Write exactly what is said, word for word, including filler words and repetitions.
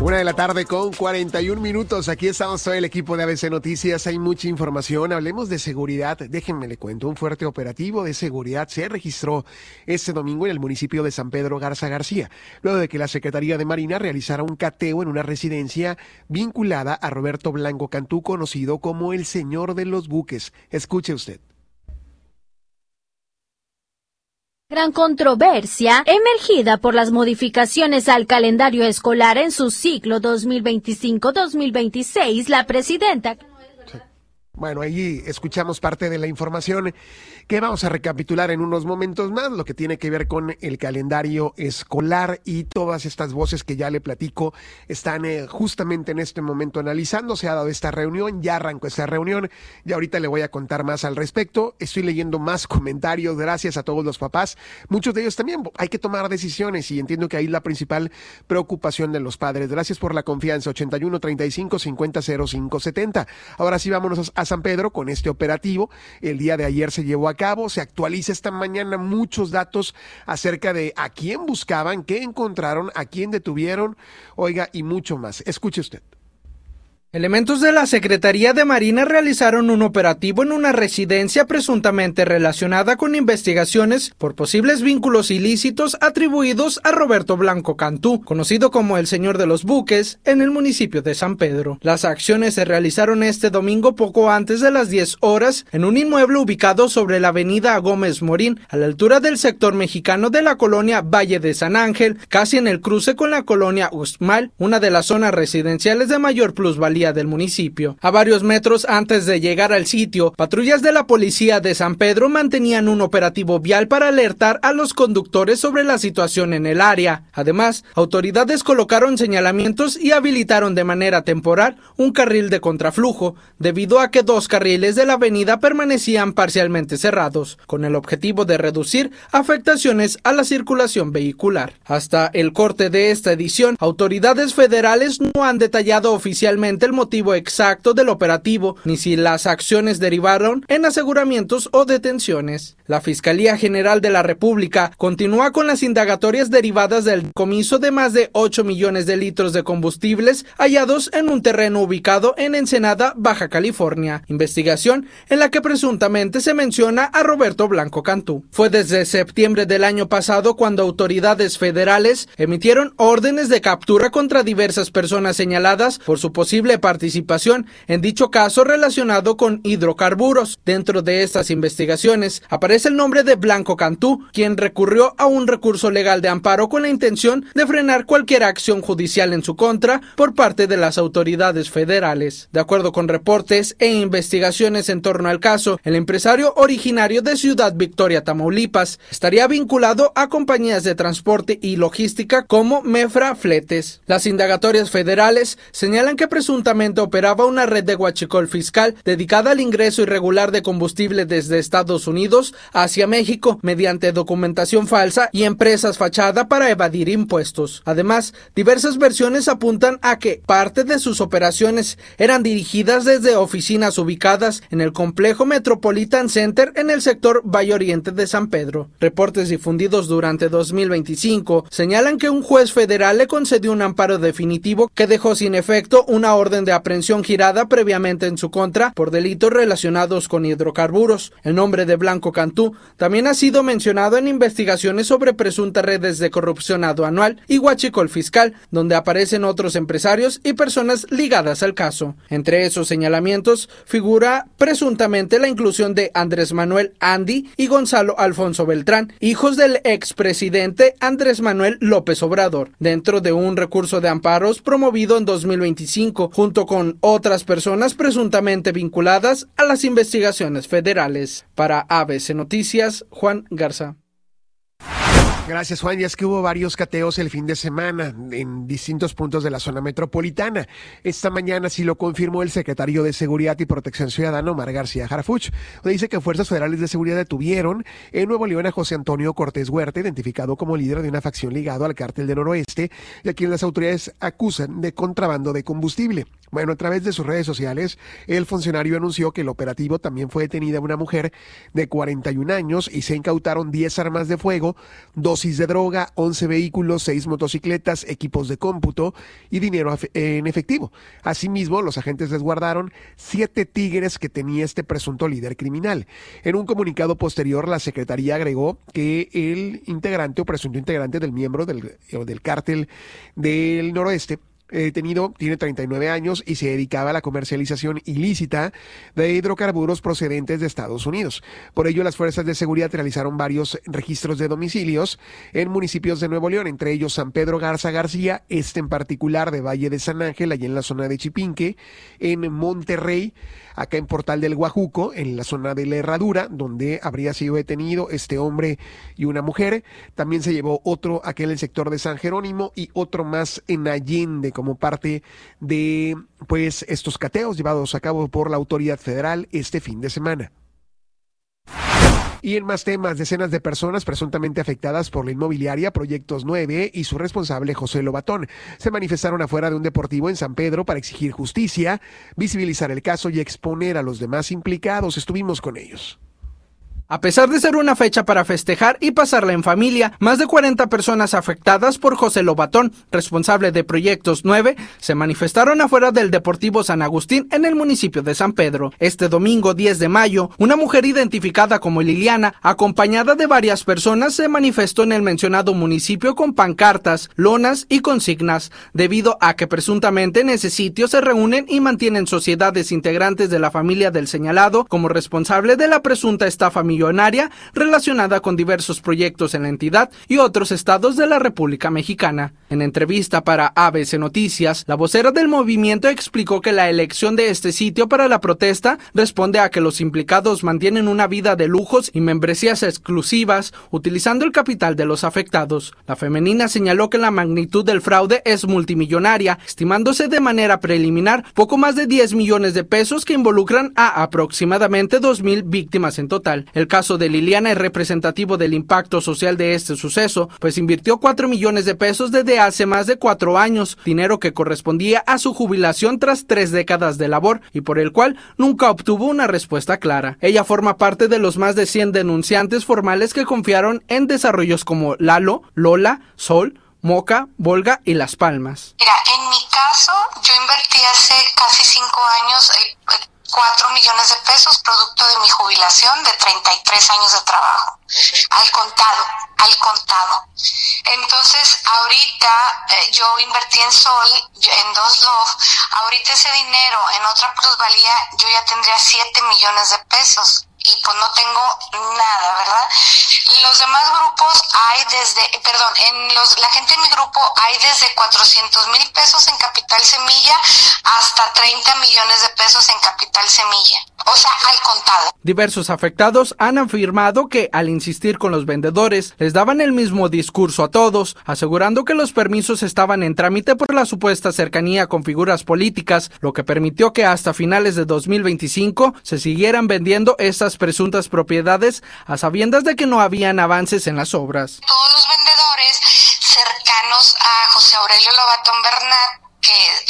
Una de la tarde con cuarenta y un minutos. Aquí estamos todo el equipo de A B C Noticias. Hay mucha información. Hablemos de seguridad. Déjenme le cuento. Un fuerte operativo de seguridad se registró este domingo en el municipio de San Pedro Garza García, luego de que la Secretaría de Marina realizara un cateo en una residencia vinculada a Roberto Blanco Cantú, conocido como el Señor de los Buques. Escuche usted. Gran controversia emergida por las modificaciones al calendario escolar en su ciclo dos mil veinticinco dos mil veintiséis, la presidenta... Bueno, ahí escuchamos parte de la información que vamos a recapitular en unos momentos más, lo que tiene que ver con el calendario escolar y todas estas voces que ya le platico están eh, justamente en este momento analizando. Se ha dado esta reunión, ya arrancó esta reunión y ahorita le voy a contar más al respecto. Estoy leyendo más comentarios, gracias a todos los papás. Muchos de ellos también hay que tomar decisiones y entiendo que ahí la principal preocupación de los padres. Gracias por la confianza. ochenta y uno, treinta y cinco, cincuenta, cero cinco, setenta. Ahora sí, vámonos a San Pedro con este operativo. El día de ayer se llevó a cabo, se actualiza esta mañana muchos datos acerca de a quién buscaban, qué encontraron, a quién detuvieron, oiga, y mucho más. Escuche usted. Elementos de la Secretaría de Marina realizaron un operativo en una residencia presuntamente relacionada con investigaciones por posibles vínculos ilícitos atribuidos a Roberto Blanco Cantú, conocido como el Señor de los Buques, en el municipio de San Pedro. Las acciones se realizaron este domingo poco antes de las diez horas en un inmueble ubicado sobre la avenida Gómez Morín, a la altura del sector mexicano de la colonia Valle de San Ángel, casi en el cruce con la colonia Uxmal, una de las zonas residenciales de mayor plusvalía del municipio. A varios metros antes de llegar al sitio, patrullas de la policía de San Pedro mantenían un operativo vial para alertar a los conductores sobre la situación en el área. Además, autoridades colocaron señalamientos y habilitaron de manera temporal un carril de contraflujo, debido a que dos carriles de la avenida permanecían parcialmente cerrados, con el objetivo de reducir afectaciones a la circulación vehicular. Hasta el corte de esta edición, autoridades federales no han detallado oficialmente el motivo exacto del operativo, ni si las acciones derivaron en aseguramientos o detenciones. La Fiscalía General de la República continúa con las indagatorias derivadas del decomiso de más de ocho millones de litros de combustibles hallados en un terreno ubicado en Ensenada, Baja California. Investigación en la que presuntamente se menciona a Roberto Blanco Cantú. Fue desde septiembre del año pasado cuando autoridades federales emitieron órdenes de captura contra diversas personas señaladas por su posible participación en dicho caso relacionado con hidrocarburos. Dentro de estas investigaciones aparece el nombre de Blanco Cantú, quien recurrió a un recurso legal de amparo con la intención de frenar cualquier acción judicial en su contra por parte de las autoridades federales. De acuerdo con reportes e investigaciones en torno al caso, el empresario originario de Ciudad Victoria, Tamaulipas, estaría vinculado a compañías de transporte y logística como Mefra Fletes. Las indagatorias federales señalan que presuntamente operaba una red de huachicol fiscal dedicada al ingreso irregular de combustible desde Estados Unidos hacia México mediante documentación falsa y empresas fachada para evadir impuestos. Además, diversas versiones apuntan a que parte de sus operaciones eran dirigidas desde oficinas ubicadas en el complejo Metropolitan Center en el sector Valle Oriente de San Pedro. Reportes difundidos durante dos mil veinticinco señalan que un juez federal le concedió un amparo definitivo que dejó sin efecto una orden de aprehensión girada previamente en su contra por delitos relacionados con hidrocarburos. El nombre de Blanco Cantú también ha sido mencionado en investigaciones sobre presuntas redes de corrupción aduanal y huachicol fiscal, donde aparecen otros empresarios y personas ligadas al caso. Entre esos señalamientos figura presuntamente la inclusión de Andrés Manuel Andy y Gonzalo Alfonso Beltrán, hijos del expresidente Andrés Manuel López Obrador, dentro de un recurso de amparos promovido en dos mil veinticinco, junto con otras personas presuntamente vinculadas a las investigaciones federales. Para A B C Noticias, Juan Garza. Gracias, Juan. Ya es que hubo varios cateos el fin de semana en distintos puntos de la zona metropolitana. Esta mañana sí lo confirmó el secretario de Seguridad y Protección Ciudadana, Omar García Harfuch. Dice que fuerzas federales de seguridad detuvieron en Nuevo León a José Antonio Cortés Huerta, identificado como líder de una facción ligado al cártel del Noroeste, y a quien las autoridades acusan de contrabando de combustible. Bueno, a través de sus redes sociales, el funcionario anunció que el operativo también fue detenida una mujer de cuarenta y un años y se incautaron diez armas de fuego, dosis de droga, once vehículos, seis motocicletas, equipos de cómputo y dinero en efectivo. Asimismo, los agentes resguardaron siete tigres que tenía este presunto líder criminal. En un comunicado posterior, la Secretaría agregó que el integrante o presunto integrante del miembro del, del cártel del Noroeste detenido tiene treinta y nueve años y se dedicaba a la comercialización ilícita de hidrocarburos procedentes de Estados Unidos. Por ello, las fuerzas de seguridad realizaron varios registros de domicilios en municipios de Nuevo León, entre ellos San Pedro Garza García, este en particular de Valle de San Ángel, allá en la zona de Chipinque, en Monterrey, acá en Portal del Guajuco, en la zona de La Herradura, donde habría sido detenido este hombre y una mujer. También se llevó otro aquel en el sector de San Jerónimo y otro más en Allende, como parte de pues estos cateos llevados a cabo por la autoridad federal este fin de semana. Y en más temas, decenas de personas presuntamente afectadas por la inmobiliaria Proyectos nueve y su responsable José Lobatón se manifestaron afuera de un deportivo en San Pedro para exigir justicia, visibilizar el caso y exponer a los demás implicados. Estuvimos con ellos. A pesar de ser una fecha para festejar y pasarla en familia, más de cuarenta personas afectadas por José Lobatón, responsable de Proyectos nueve, se manifestaron afuera del Deportivo San Agustín en el municipio de San Pedro. Este domingo diez de mayo, una mujer identificada como Liliana, acompañada de varias personas, se manifestó en el mencionado municipio con pancartas, lonas y consignas, debido a que presuntamente en ese sitio se reúnen y mantienen sociedades integrantes de la familia del señalado como responsable de la presunta estafa millonaria relacionada con diversos proyectos en la entidad y otros estados de la República Mexicana. En entrevista para A B C Noticias, la vocera del movimiento explicó que la elección de este sitio para la protesta responde a que los implicados mantienen una vida de lujos y membresías exclusivas utilizando el capital de los afectados. La femenina señaló que la magnitud del fraude es multimillonaria, estimándose de manera preliminar poco más de diez millones de pesos que involucran a aproximadamente dos mil víctimas en total. El caso de Liliana es representativo del impacto social de este suceso, pues invirtió cuatro millones de pesos desde hace más de cuatro años, dinero que correspondía a su jubilación tras tres décadas de labor y por el cual nunca obtuvo una respuesta clara. Ella forma parte de los más de cien denunciantes formales que confiaron en desarrollos como Lalo, Lola, Sol, Moca, Volga y Las Palmas. Mira, en mi caso, yo invertí hace casi cinco años eh, cuatro millones de pesos producto de mi jubilación de treinta y tres años de trabajo. Okay. Al contado, al contado. Entonces, ahorita eh, yo invertí en Sol, en Dos Love, ahorita ese dinero en otra plusvalía yo ya tendría siete millones de pesos. Y pues no tengo nada, ¿verdad? Los demás grupos hay desde, perdón, en los, la gente en mi grupo hay desde cuatrocientos mil pesos en Capital Semilla hasta treinta millones de pesos en Capital Semilla. O sea, al contado. Diversos afectados han afirmado que, al insistir con los vendedores, les daban el mismo discurso a todos, asegurando que los permisos estaban en trámite por la supuesta cercanía con figuras políticas, lo que permitió que hasta finales de dos mil veinticinco se siguieran vendiendo estas presuntas propiedades a sabiendas de que no habían avances en las obras. Todos los vendedores cercanos a José Aurelio Lobatón Bernat, que